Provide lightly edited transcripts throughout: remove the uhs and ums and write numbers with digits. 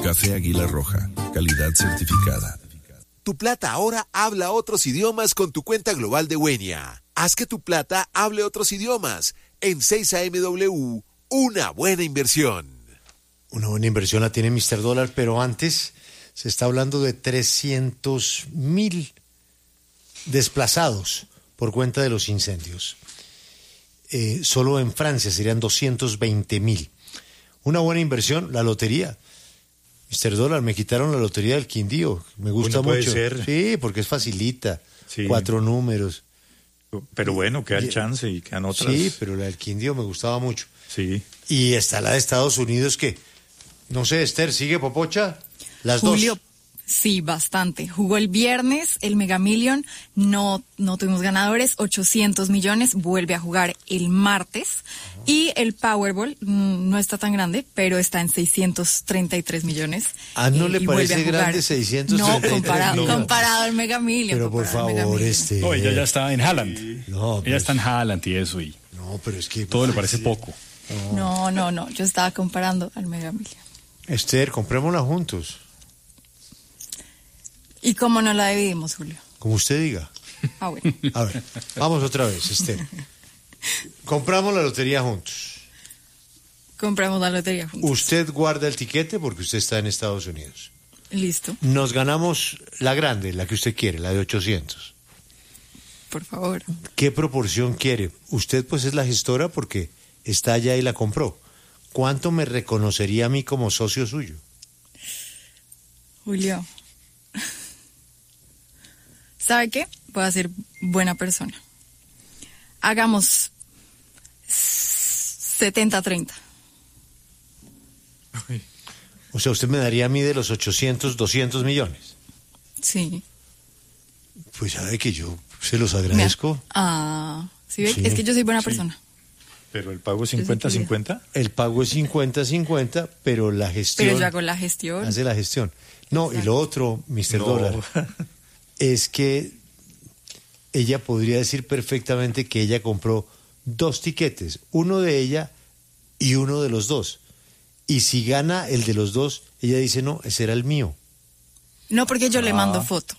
Café Águila Roja, calidad certificada. Tu plata ahora habla otros idiomas con tu cuenta global de Wenia. Haz que tu plata hable otros idiomas. En 6AMW, una buena inversión. Una buena inversión la tiene Mr. Dólar, pero antes se está hablando de 300.000 desplazados por cuenta de los incendios. Solo en Francia serían 220.000. Una buena inversión, la lotería. Mr. Dólar, me quitaron la lotería del Quindío. Me gusta puede mucho. ser. Sí, porque es facilita. Sí. 4 números. Pero bueno, queda el chance y quedan otras. Sí, pero la del Quindío me gustaba mucho. Sí. Y está la de Estados Unidos que, no sé, Esther, ¿sigue Popocha? Las Julio, dos. sí, bastante. Jugó el viernes el Mega Million, no tuvimos ganadores, 800 millones, vuelve a jugar el martes. Y el Powerball no está tan grande, pero está en 633 millones. ¿No le y vuelve parece a jugar. grande 633 No, comparado al Mega Million. Pero por favor, No, ella ya está en Haaland. No, ella está en Haaland y eso. Y no, pero es que... todo le parece poco. No, yo estaba comparando al Mega Million. Esther, comprémosla juntos. ¿Y cómo no la dividimos, Julio? Como usted diga. Ah, bueno. A ver, vamos otra vez, Esther. Compramos la lotería juntos. Compramos la lotería juntos. Usted guarda el tiquete porque usted está en Estados Unidos. Listo, Nos ganamos la grande, la que usted quiere, la de 800. por favor. ¿Qué proporción quiere? Usted pues es la gestora porque está allá y la compró. ¿Cuánto me reconocería a mí como socio suyo? Julio, ¿sabe qué? Voy a ser buena persona. Hagamos 70-30. O sea, usted me daría a mí de los 800, 200 millones. Sí. Pues sabe que yo se los agradezco. ¿Sí ve? Sí. Es que yo soy buena persona. Pero el pago es 50-50. El pago es 50-50, pero la gestión... Pero yo hago la gestión. Hace la gestión. No, Exacto. y lo otro, Mr. No. Dólar, es que ella podría decir perfectamente que ella compró 2 tiquetes, uno de ella y uno de los dos. Y si gana el de los dos, ella dice, no, ese era el mío. No, porque yo le mando foto.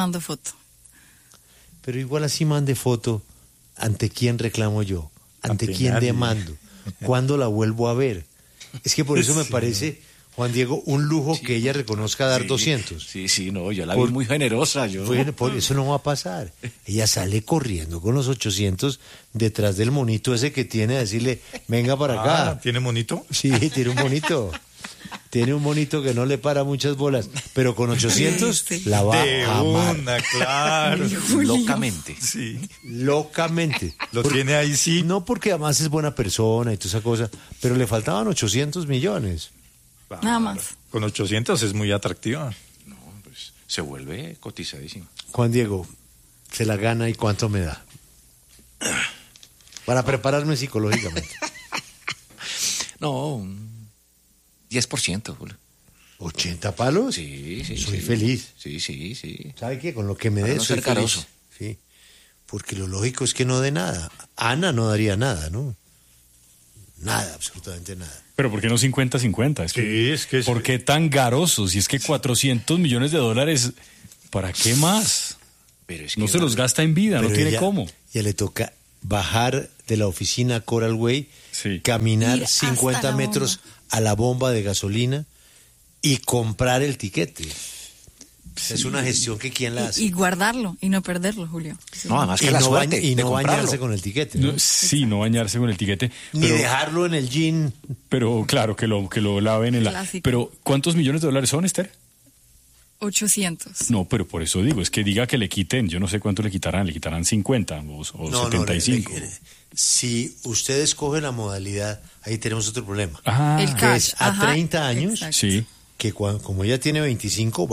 Pero igual así mande foto, ¿ante quién reclamo yo? ¿Ante quién nadie. demando? ¿Cuándo la vuelvo a ver? Es que por eso me Sí. parece, Juan Diego, un lujo que ella reconozca dar 200. Sí, no, yo la vi muy generosa. Por eso no va a pasar. Ella sale corriendo con los 800 detrás del monito ese que tiene a decirle, venga para acá. ¿Tiene monito? Sí, tiene un monito. Tiene un monito que no le para muchas bolas, pero con 800 Sí. la va De a amar. una, claro. Locamente. Sí. Locamente. Lo tiene ahí, sí. No porque además es buena persona y toda esa cosa, pero le faltaban 800 millones. Nada más. Con 800 es muy atractiva. No, pues se vuelve cotizadísima. Juan Diego, se la gana y cuánto me da. Para prepararme psicológicamente. No, un 10%, Julio. ¿80 palos? Sí. Soy feliz. Sí. ¿Sabe qué? Con lo que me Para dé no soy ser feliz. caroso. Sí. Porque lo lógico es que no dé nada. Ana no daría nada, ¿no? Nada, absolutamente nada. Pero ¿por qué no 50-50? Es que ¿Por qué tan garosos? Si es que 400 millones de dólares, ¿para qué más? Pero es que No se los gasta en vida, no Pero tiene ella- cómo. Ya le toca bajar de la oficina Coral Way, Sí. caminar Ir hasta 50 la metros bomba. a la bomba de gasolina y comprar el tiquete. Es una gestión que quién la hace. Y guardarlo y no perderlo, Julio. Sí. No, además que Y la no, suerte y de no comprarlo. bañarse con el tiquete. ¿no? No, sí, no bañarse con el tiquete. Ni Pero, dejarlo en el jean. pero claro, que lo laven en la... Clásico. Pero, ¿cuántos millones de dólares son, Esther? 800. No, pero por eso digo, es que diga que le quiten, yo no sé cuánto le quitarán 50 o No, 75. Si usted escoge la modalidad, ahí tenemos otro problema. Ah, El Que cash. es a ajá, 30 años, exacto. sí. que como ella tiene 25,